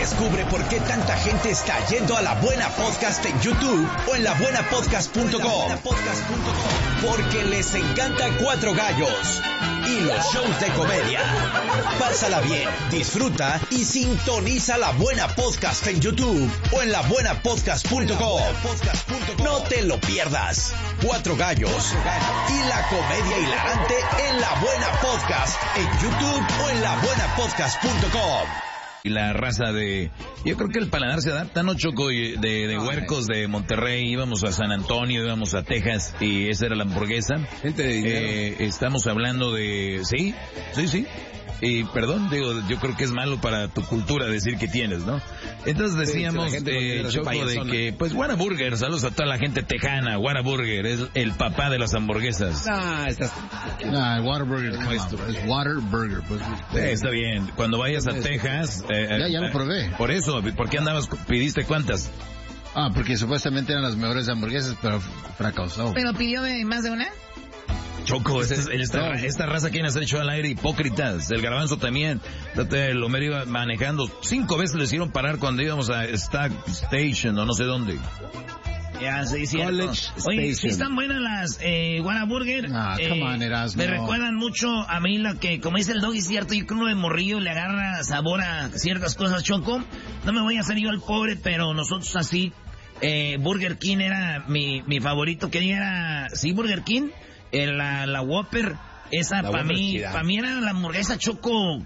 Descubre por qué tanta gente está yendo a La Buena Podcast en YouTube o en labuenapodcast.com. Porque les encanta Cuatro Gallos y los shows de comedia. Pásala bien, disfruta y sintoniza La Buena Podcast en YouTube o en labuenapodcast.com. No te lo pierdas. Cuatro Gallos y la comedia hilarante en La Buena Podcast en YouTube o en labuenapodcast.com. Y la raza de... Yo creo que el paladar se adapta, ¿no, Choco? De huercos de Monterrey, íbamos a San Antonio, íbamos a Texas, y esa era la hamburguesa. Gente de dinero. Estamos hablando de... Sí. Y perdón, yo creo que es malo para tu cultura decir que tienes, ¿no? Entonces decíamos, Choco, de que, pues, Whataburger, saludos a toda la gente tejana. Whataburger es el papá de las hamburguesas. Whataburger es Whataburger. Pues, está bien. Cuando vayas a Texas... ya lo probé. Por eso, ¿por qué pidiste cuántas? Porque supuestamente eran las mejores hamburguesas, pero fracasó. ¿Pero pidió más de una? Choco, esta raza que has hecho al aire, hipócritas. El Garbanzo también. El Homero iba manejando. 5 veces le hicieron parar cuando íbamos a Stack Station o no sé dónde. Ya, sí, cierto. Oye, sí están buenas las Whataburger. Come on, Erasmo. Me recuerdan mucho a mí lo que, como dice el Doggy, cierto, yo creo que uno de morrillo le agarra sabor a ciertas cosas, Choco. No me voy a hacer yo al pobre, pero nosotros así, Burger King era mi favorito. Que era, sí, Burger King. La Whopper, esa para mí era la hamburguesa, Choco,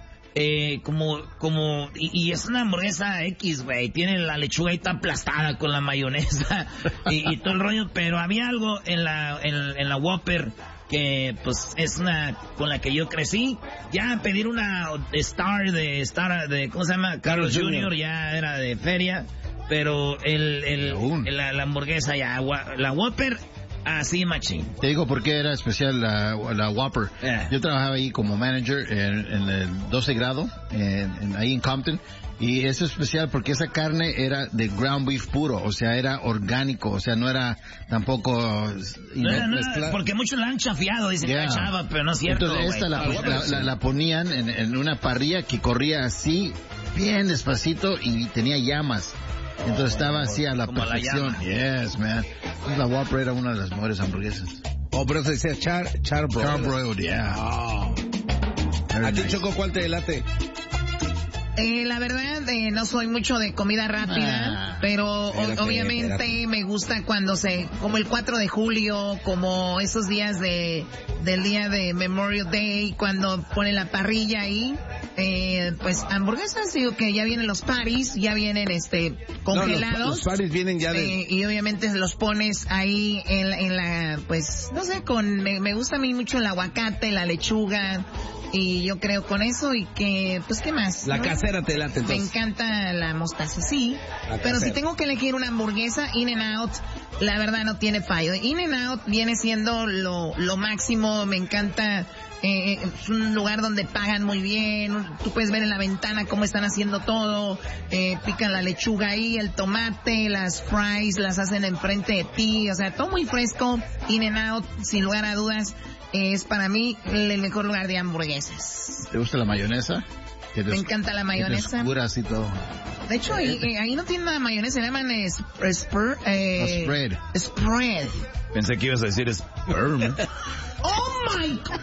y es una hamburguesa X, güey, tiene la lechuga ahí está aplastada con la mayonesa y todo el rollo, pero había algo en la Whopper que pues es una con la que yo crecí. Ya pedir una Star de ¿cómo se llama? Carlos Jr. ya era de feria, pero la hamburguesa ya, la Whopper. Así, machín. Te digo por qué era especial la Whopper. Yo trabajaba ahí como manager en el 12 grado, ahí en Compton. Y es especial porque esa carne era de ground beef puro, o sea, era orgánico, o sea, no era tampoco... porque muchos la han chafiado, dicen que chava, pero no es cierto. Entonces esta la ponían en una parrilla que corría así, bien despacito y tenía llamas. Entonces estaba así a la perfección. Yes, man. Entonces la Whopper era una de las mejores hamburguesas. Pero se decía charbroiled. Charbroiled, yeah. ¿A ti, Choco, cuál te late? La verdad, no soy mucho de comida rápida, pero obviamente me gusta cuando como el 4 de julio, como esos días del día de Memorial Day, cuando ponen la parrilla ahí, pues hamburguesas, digo que ya vienen los patties, ya vienen congelados. Los patties vienen ya y obviamente los pones ahí en la pues, no sé, me gusta a mí mucho el aguacate, la lechuga. Y yo creo con eso y que, pues, ¿qué más? La casera te late, entonces. Me encanta la mostaza, sí. Pero si tengo que elegir una hamburguesa, In-N-Out, la verdad no tiene fallo. In-N-Out viene siendo lo máximo, me encanta. Es un lugar donde pagan muy bien, tú puedes ver en la ventana cómo están haciendo todo, pican la lechuga ahí, el tomate, las fries, las hacen enfrente de ti, o sea, todo muy fresco. In-N-Out, sin lugar a dudas, es para mí el mejor lugar de hamburguesas. ¿Te gusta la mayonesa? Me encanta la mayonesa. Y todo. De hecho, ahí no tiene nada de mayonesa, le llaman spread. Spread. Pensé que ibas a decir sperm. ¡Oh, my God!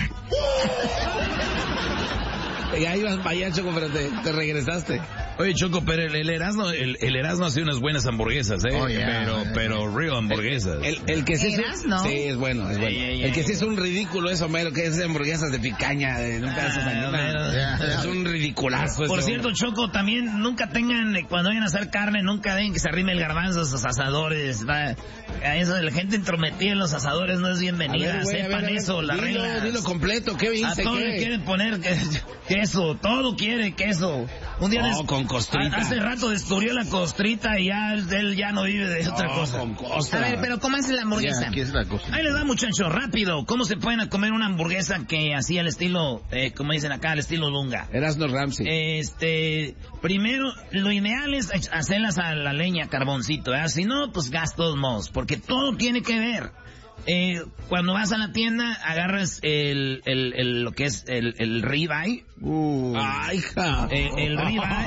Ya ibas para allá, Choco, pero te regresaste. Oye, Choco, pero el Erasmo hace unas buenas hamburguesas, pero real hamburguesas. El que sí ¿Erasmo? Sí, es bueno. El que sí es un ridículo eso, Mero, que es hamburguesas de picaña, de un pedazo es un ridiculazo. Por cierto, Choco, también nunca tengan, cuando vayan a hacer carne, nunca den que se arrime el garbanzo a sus asadores. A eso, la gente entrometida en los asadores no es bienvenida. Sepan eso, la regla. Dilo completo, ¿qué dice? A todo le quieren poner queso, todo quiere queso. Un día con costrita. Hace rato descubrió la costrita y ya él ya no vive de otra cosa. Con costra. A ver, pero ¿cómo es la hamburguesa? ¿Qué es la cosa? Ahí les va, muchachos, rápido. ¿Cómo se pueden comer una hamburguesa que así al estilo, como dicen acá, al estilo Lunga? Erasmo Ramsey. Primero, lo ideal es hacerlas a la leña, carboncito, ¿eh? Si no, pues gas todos modos, porque todo tiene que ver. Cuando vas a la tienda, agarras lo que es el ribeye. ¡Ay, hija! El ribeye.